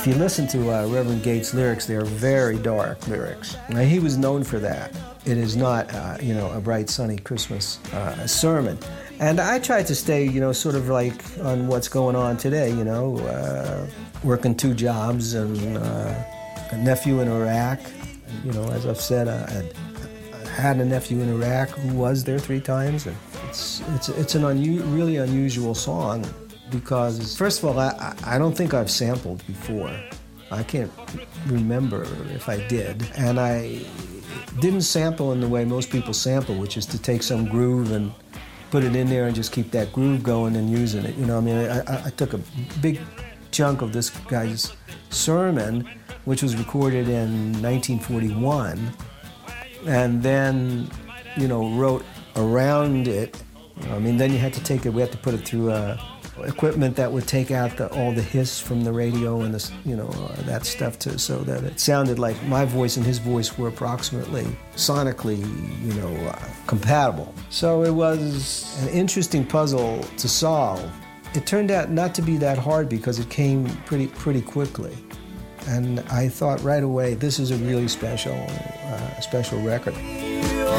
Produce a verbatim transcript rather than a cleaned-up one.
if you listen to uh, Reverend Gates' lyrics, they are very dark lyrics. Now, he was known for that. It is not, uh, you know, a bright, sunny Christmas uh, sermon. And I tried to stay, you know, sort of like on what's going on today, you know, uh, working two jobs and uh, a nephew in Iraq. You know, as I've said, I, I had a nephew in Iraq who was there three times. And it's it's it's an unu- really unusual song because, first of all, I, I don't think I've sampled before. I can't remember if I did. And I didn't sample in the way most people sample, which is to take some groove and put it in there and just keep that groove going and using it. You know, I mean, I, I took a big chunk of this guy's sermon, which was recorded in nineteen forty-one, and then, you know, wrote around it. I mean, then you had to take it, we had to put it through uh, equipment that would take out the, all the hiss from the radio and, the, you know, uh, that stuff to, so that it sounded like my voice and his voice were approximately sonically, you know, uh, compatible. So it was an interesting puzzle to solve. It turned out not to be that hard because it came pretty, pretty quickly. And I thought right away, this is a really special, uh, special record.